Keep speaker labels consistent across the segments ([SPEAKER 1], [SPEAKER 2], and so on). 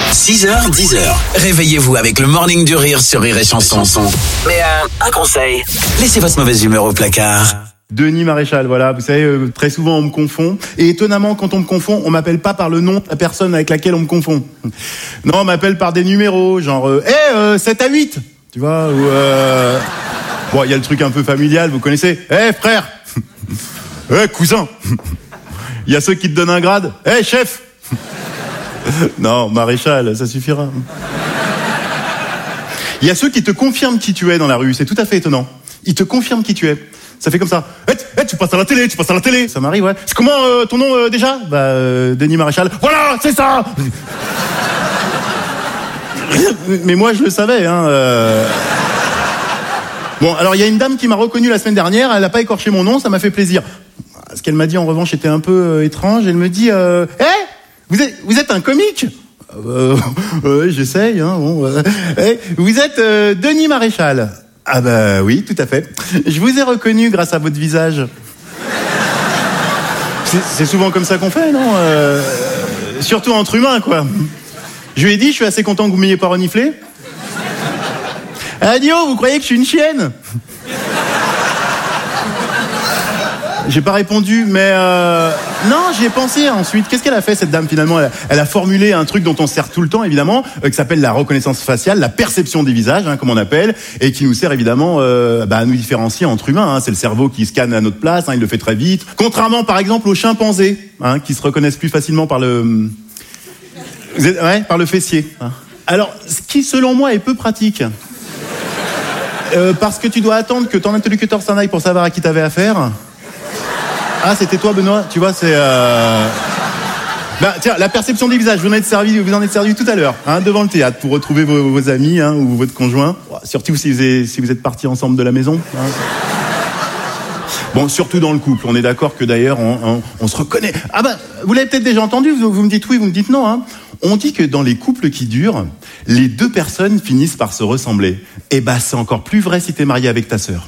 [SPEAKER 1] 6h, 10h. Réveillez-vous avec le Morning du Rire sur Rire et Chanson. Mais un conseil, laissez votre mauvaise humeur au placard.
[SPEAKER 2] Denis Maréchal, voilà, vous savez, très souvent on me confond. Et étonnamment, quand on me confond, on m'appelle pas par le nom de la personne avec laquelle on me confond. Non, on m'appelle par des numéros, genre 7 à 8, tu vois, ou bon, il y a le truc un peu familial, vous connaissez. Frère. Cousin. Il y a ceux qui te donnent un grade. Chef. Non, Maréchal, ça suffira. Il y a ceux qui te confirment qui tu es dans la rue, c'est tout à fait étonnant. Ils te confirment qui tu es. Ça fait comme ça. Tu passes à la télé, Ça m'arrive, ouais. C'est comment ton nom déjà ? Denis Maréchal. Voilà, c'est ça. Mais moi, je le savais, hein. Bon, alors il y a une dame qui m'a reconnu la semaine dernière. Elle n'a pas écorché mon nom, ça m'a fait plaisir. Ce qu'elle m'a dit en revanche était un peu étrange. Elle me dit, vous êtes un comique ? J'essaye, hein. Bon. Vous êtes Denis Maréchal ? Ah bah oui, tout à fait. Je vous ai reconnu grâce à votre visage. C'est souvent comme ça qu'on fait, non ? Surtout entre humains, quoi. Je lui ai dit, je suis assez content que vous m'ayez pas reniflé. Adio, vous croyez que je suis une chienne ? J'ai pas répondu, mais non, j'y ai pensé ensuite. Qu'est-ce qu'elle a fait, cette dame, finalement ? Elle a formulé un truc dont on sert tout le temps, évidemment, qui s'appelle la reconnaissance faciale, la perception des visages, hein, comme on appelle, et qui nous sert évidemment à nous différencier entre humains. Hein. C'est le cerveau qui scanne à notre place, hein, il le fait très vite. Contrairement, par exemple, aux chimpanzés, hein, qui se reconnaissent plus facilement par le fessier. Hein. Alors, ce qui, selon moi, est peu pratique. Parce que tu dois attendre que ton interlocuteur s'en aille pour savoir à qui t'avais affaire. Ah, c'était toi, Benoît. Tu vois, c'est... tiens, la perception des visages. Vous en êtes servi tout à l'heure, hein, devant le théâtre, pour retrouver vos amis, hein, ou votre conjoint. Surtout si vous êtes partis ensemble de la maison. Hein. Bon, surtout dans le couple. On est d'accord que d'ailleurs, on se reconnaît. Ah vous l'avez peut-être déjà entendu. Vous me dites oui, vous me dites non. Hein. On dit que dans les couples qui durent, les deux personnes finissent par se ressembler. Et c'est encore plus vrai si t'es marié avec ta sœur.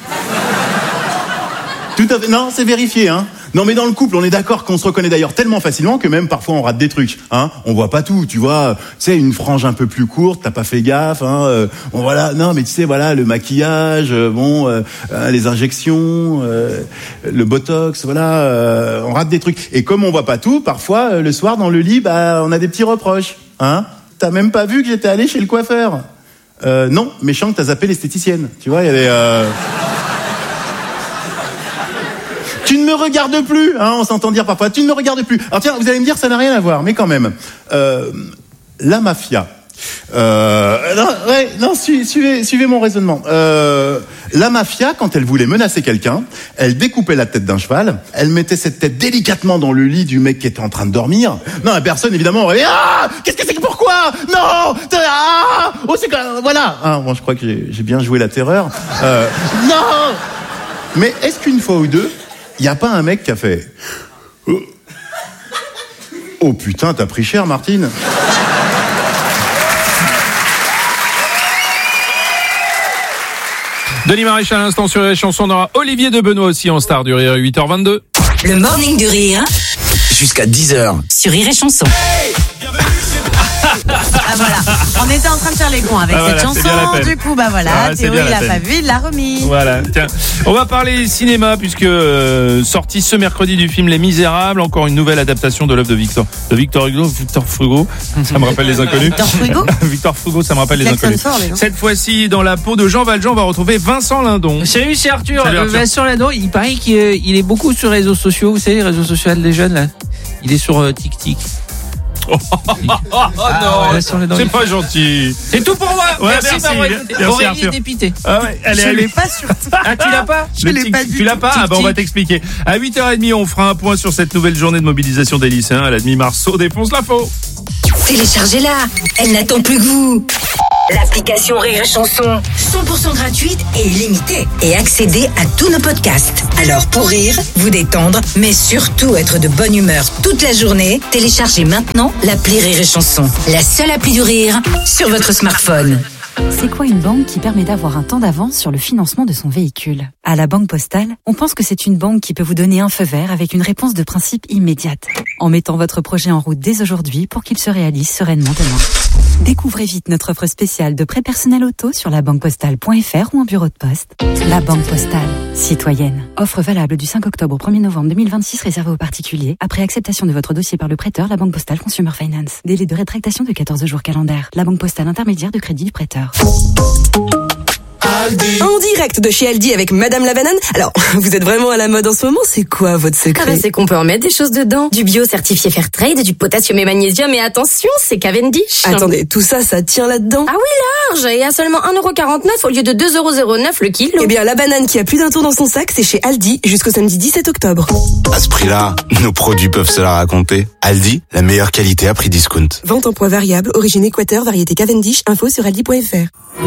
[SPEAKER 2] Tout à fait. Non, c'est vérifié, hein. Non, mais dans le couple, on est d'accord qu'on se reconnaît d'ailleurs tellement facilement que même parfois on rate des trucs, hein. On voit pas tout, tu vois. Tu sais, une frange un peu plus courte, t'as pas fait gaffe, hein. Voilà. Non, mais tu sais, voilà, le maquillage, les injections, le botox, voilà. On rate des trucs. Et comme on voit pas tout, parfois le soir dans le lit, on a des petits reproches, hein. T'as même pas vu que j'étais allé chez le coiffeur. Non, méchant que t'as zappé l'esthéticienne. Tu vois, il y a des. Tu ne me regardes plus, hein, on s'entend dire parfois, tu ne me regardes plus. Alors tiens, vous allez me dire, ça n'a rien à voir, mais quand même. La mafia. Suivez mon raisonnement. La mafia, quand elle voulait menacer quelqu'un, elle découpait la tête d'un cheval, elle mettait cette tête délicatement dans le lit du mec qui était en train de dormir. Non, la personne, évidemment, aurait dit, qu'est-ce que c'est que pourquoi ? Non, c'est quoi ? Voilà. Bon, je crois que j'ai bien joué la terreur. Non. Mais est-ce qu'une fois ou deux, il n'y a pas un mec qui a fait « Oh putain, t'as pris cher, Martine !»
[SPEAKER 3] Denis Maréchal à l'instant sur les chansons. On aura Olivier de Benoît aussi en star du Rire, 8h22.
[SPEAKER 4] Le Morning du Rire.
[SPEAKER 1] Jusqu'à 10h.
[SPEAKER 4] Sur Rire et Chanson.
[SPEAKER 5] Voilà, on était en train de faire les cons avec cette chanson, du coup Théo il l'a pas vu, il l'a remis.
[SPEAKER 3] Voilà, tiens, on va parler cinéma puisque sorti ce mercredi du film Les Misérables, encore une nouvelle adaptation de l'œuvre de Victor Hugo, ça me rappelle les inconnus. Victor Hugo, ça me rappelle les inconnus. Cette fois-ci, dans la peau de Jean Valjean, on va retrouver Vincent Lindon.
[SPEAKER 6] Salut, c'est Arthur. Vincent Lindon, il paraît qu'il est beaucoup sur les réseaux sociaux, vous savez, les réseaux sociaux des jeunes là. Il est sur TikTok.
[SPEAKER 3] Non, c'est pas gentil.
[SPEAKER 6] C'est tout pour moi.
[SPEAKER 3] Ouais,
[SPEAKER 6] merci
[SPEAKER 3] Aurélie
[SPEAKER 6] est dépitée.
[SPEAKER 5] Je l'ai pas sur.
[SPEAKER 6] Tu l'as pas ?
[SPEAKER 5] Je l'ai pas dit.
[SPEAKER 3] Tu l'as pas ? On va t'expliquer. À 8h30, on fera un point sur cette nouvelle journée de mobilisation des lycéens. À la demi-mars, Sceaux défonce l'info.
[SPEAKER 4] Téléchargez-la, elle n'attend plus que vous. L'application Rire et Chanson, 100% gratuite et illimitée. Et accédez à tous nos podcasts. Alors pour rire, vous détendre, mais surtout être de bonne humeur toute la journée, téléchargez maintenant l'appli Rire et Chanson. La seule appli du rire sur votre smartphone.
[SPEAKER 7] C'est quoi une banque qui permet d'avoir un temps d'avance sur le financement de son véhicule ? À la Banque Postale, on pense que c'est une banque qui peut vous donner un feu vert avec une réponse de principe immédiate, en mettant votre projet en route dès aujourd'hui pour qu'il se réalise sereinement demain. Découvrez vite notre offre spéciale de prêt personnel auto sur labanquepostale.fr ou en bureau de poste. La Banque Postale, citoyenne. Offre valable du 5 octobre au 1er novembre 2026 réservée aux particuliers. Après acceptation de votre dossier par le prêteur, la Banque Postale Consumer Finance. Délai de rétractation de 14 jours calendaires. La Banque Postale intermédiaire de crédit du prêteur.
[SPEAKER 8] Aldi. En direct de chez Aldi avec Madame la Banane. Alors, vous êtes vraiment à la mode en ce moment, c'est quoi votre secret?
[SPEAKER 9] C'est qu'on peut en mettre des choses dedans. Du bio certifié Fairtrade, du potassium et magnésium, et attention, c'est Cavendish.
[SPEAKER 8] Attendez, tout ça tient là-dedans?
[SPEAKER 9] Ah oui, large, et à seulement 1,49€ au lieu de 2,09€ le kilo.
[SPEAKER 8] Eh bien, la banane qui a plus d'un tour dans son sac, c'est chez Aldi jusqu'au samedi 17 octobre.
[SPEAKER 10] À ce prix-là, nos produits peuvent se la raconter. Aldi, la meilleure qualité à prix discount.
[SPEAKER 8] Vente en poids variable, origine Équateur, variété Cavendish, info sur aldi.fr.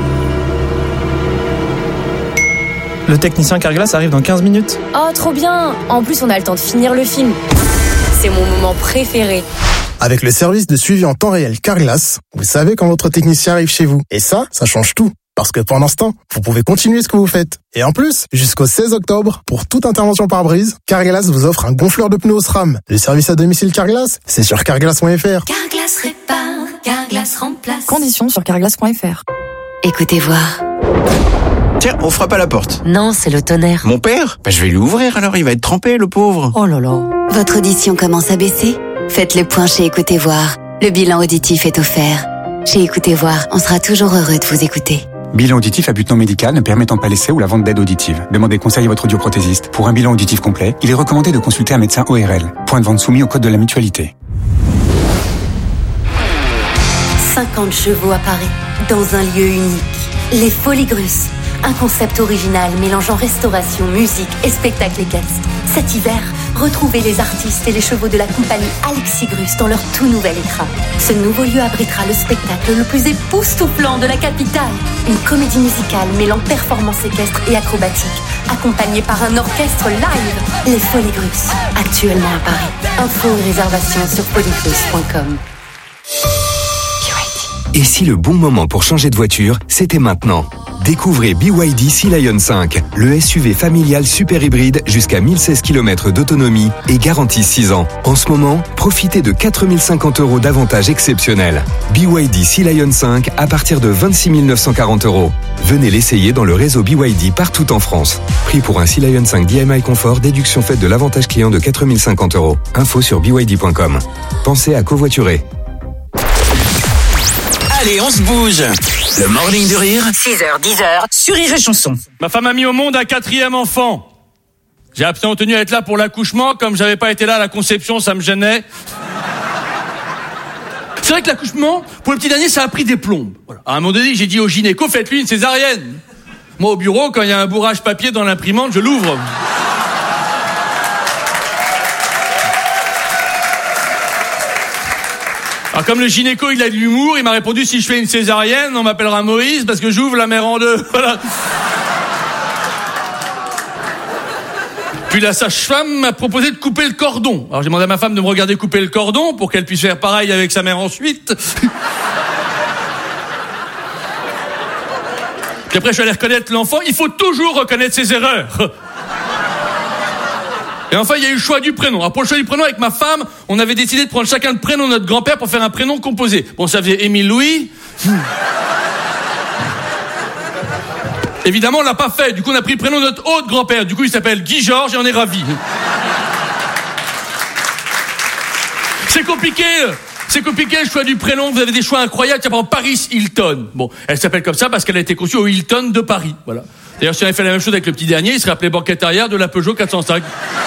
[SPEAKER 11] Le technicien Carglass arrive dans 15 minutes.
[SPEAKER 12] Oh, trop bien! En plus, on a le temps de finir le film. C'est mon moment préféré.
[SPEAKER 13] Avec le service de suivi en temps réel Carglass, vous savez quand votre technicien arrive chez vous. Et ça change tout. Parce que pendant ce temps, vous pouvez continuer ce que vous faites. Et en plus, jusqu'au 16 octobre, pour toute intervention par brise, Carglass vous offre un gonfleur de pneus au SRAM. Le service à domicile Carglass, c'est sur carglass.fr.
[SPEAKER 14] Carglass répare, Carglass remplace.
[SPEAKER 15] Conditions sur carglass.fr.
[SPEAKER 14] Écoutez voir.
[SPEAKER 16] Tiens, on frappe à la porte.
[SPEAKER 14] Non, c'est le tonnerre.
[SPEAKER 16] Mon père? Je vais lui ouvrir alors, il va être trempé, le pauvre.
[SPEAKER 15] Oh là là.
[SPEAKER 14] Votre audition commence à baisser? Faites le point chez Écoutez voir. Le bilan auditif est offert. Chez Écoutez voir, on sera toujours heureux de vous écouter.
[SPEAKER 17] Bilan auditif à but non médical ne permettant pas l'essai ou la vente d'aide auditive. Demandez conseil à votre audioprothésiste. Pour un bilan auditif complet, il est recommandé de consulter un médecin ORL. Point de vente soumis au code de la mutualité.
[SPEAKER 14] 50 chevaux à Paris, dans un lieu unique. Les Folies Grusses. Un concept original mélangeant restauration, musique et spectacle équestre. Cet hiver, retrouvez les artistes et les chevaux de la compagnie Alexis Grus dans leur tout nouvel écrin. Ce nouveau lieu abritera le spectacle le plus époustouflant de la capitale. Une comédie musicale mêlant performance équestre et acrobatique, accompagnée par un orchestre live. Les Folies Grus, actuellement à Paris. Infos et réservations sur foliesgrus.com.
[SPEAKER 18] Et si le bon moment pour changer de voiture, c'était maintenant? Découvrez BYD Sea Lion 5, le SUV familial super hybride jusqu'à 1016 km d'autonomie et garantie 6 ans. En ce moment, profitez de 4 050 € d'avantages exceptionnels. BYD Sea Lion 5 à partir de 26 940 €. Venez l'essayer dans le réseau BYD partout en France. Prix pour un Sea Lion 5 DMI Confort, déduction faite de l'avantage client de 4 050 €. Info sur byd.com. Pensez à covoiturer.
[SPEAKER 1] Allez, on se bouge. Le Morning du Rire.
[SPEAKER 4] 6h, 10h, sur Rire et Chanson.
[SPEAKER 3] Ma femme a mis au monde un 4e enfant. J'ai absolument tenu à être là pour l'accouchement. Comme j'avais pas été là à la conception, ça me gênait. C'est vrai que l'accouchement, pour le petit dernier, ça a pris des plombes. Voilà. À un moment donné, j'ai dit au gynéco, faites-lui une césarienne. Moi, au bureau, quand il y a un bourrage papier dans l'imprimante, je l'ouvre. Alors comme le gynéco il a de l'humour, il m'a répondu si je fais une césarienne, on m'appellera Moïse parce que j'ouvre la mère en deux. Voilà. Puis la sage-femme m'a proposé de couper le cordon. Alors j'ai demandé à ma femme de me regarder couper le cordon pour qu'elle puisse faire pareil avec sa mère ensuite. Puis après je suis allé reconnaître l'enfant. Il faut toujours reconnaître ses erreurs. Et enfin, il y a eu le choix du prénom. Alors pour le choix du prénom, avec ma femme, on avait décidé de prendre chacun le prénom de notre grand-père pour faire un prénom composé. Bon, ça faisait Émile Louis. Évidemment, on l'a pas fait. Du coup, on a pris le prénom de notre autre grand-père. Du coup, il s'appelle Guy Georges et on est ravis. C'est compliqué. C'est compliqué le choix du prénom. Vous avez des choix incroyables. Tiens, par exemple, Paris Hilton. Bon, elle s'appelle comme ça parce qu'elle a été conçue au Hilton de Paris. Voilà. D'ailleurs, si on avait fait la même chose avec le petit dernier, il serait appelé banquette arrière de la Peugeot 405.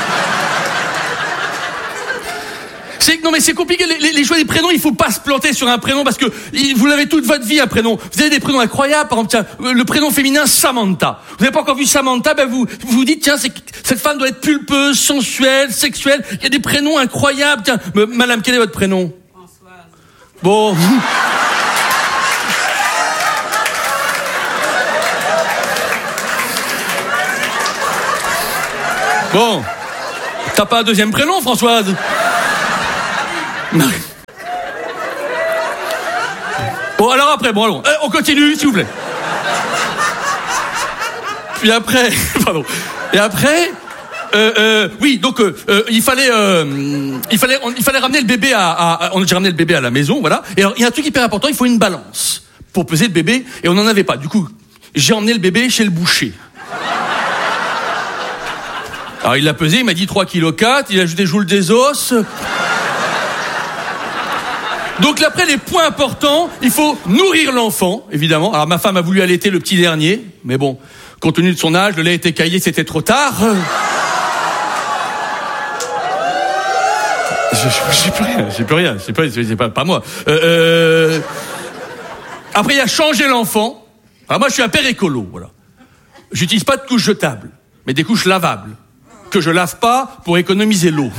[SPEAKER 3] Non mais c'est compliqué, les choix des prénoms, il faut pas se planter sur un prénom parce que vous l'avez toute votre vie un prénom. Vous avez des prénoms incroyables, par exemple, tiens, le prénom féminin Samantha. Vous n'avez pas encore vu Samantha, ben vous dites tiens, cette femme doit être pulpeuse, sensuelle, sexuelle. Il y a des prénoms incroyables. Tiens, madame, quel est votre prénom? Françoise. Bon. Bon. T'as pas un deuxième prénom, Françoise? Bon, alors après, bon, allons. On continue, s'il vous plaît.
[SPEAKER 15] Puis après, pardon. Et après, oui, donc il fallait ramener le bébé j'ai ramené le bébé à la maison, voilà. Et alors il y a un truc hyper important, il faut une balance pour peser le bébé, et on n'en avait pas. Du coup, j'ai emmené le bébé chez le boucher. Alors il l'a pesé, il m'a dit 3,4 kg, il a ajouté joule des os. Donc après, les points importants, il faut nourrir l'enfant, évidemment. Alors ma femme a voulu allaiter le petit dernier, mais bon, compte tenu de son âge, le lait était caillé, c'était trop tard. J'ai plus rien, c'est pas moi. Après, il y a changé l'enfant. Alors moi, je suis un père écolo, voilà. J'utilise pas de couches jetables, mais des couches lavables, que je lave pas pour économiser l'eau.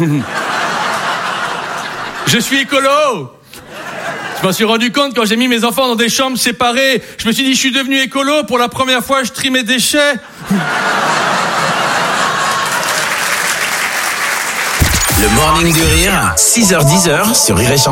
[SPEAKER 15] Je suis écolo. Je m'en suis rendu compte quand j'ai mis mes enfants dans des chambres séparées. Je me suis dit, je suis devenu écolo. Pour la première fois, je trie mes déchets.
[SPEAKER 1] Le Morning du Rire, 6h-10h sur Rire et Chanson.